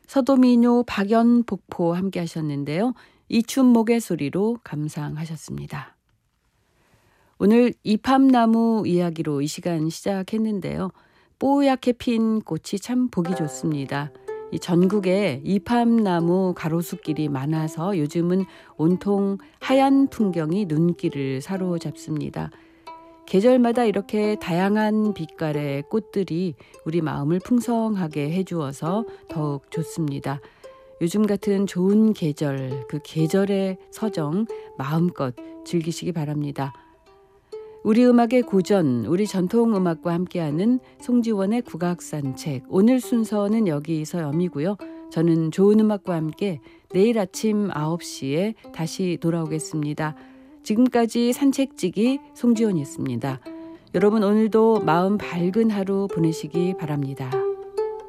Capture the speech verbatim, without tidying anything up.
서도민요, 박연복포 함께 하셨는데요. 이춘목의 소리로 감상하셨습니다. 오늘 이팝나무 이야기로 이 시간 시작했는데요. 뽀얗게 핀 꽃이 참 보기 좋습니다. 이 전국에 이팝나무 가로수길이 많아서 요즘은 온통 하얀 풍경이 눈길을 사로잡습니다. 계절마다 이렇게 다양한 빛깔의 꽃들이 우리 마음을 풍성하게 해주어서 더욱 좋습니다. 요즘 같은 좋은 계절, 그 계절의 서정 마음껏 즐기시기 바랍니다. 우리 음악의 고전, 우리 전통음악과 함께하는 송지원의 국악산책. 오늘 순서는 여기서 여미고요. 저는 좋은 음악과 함께 내일 아침 아홉 시에 다시 돌아오겠습니다. 지금까지 산책지기 송지원이었습니다. 여러분 오늘도 마음 밝은 하루 보내시기 바랍니다.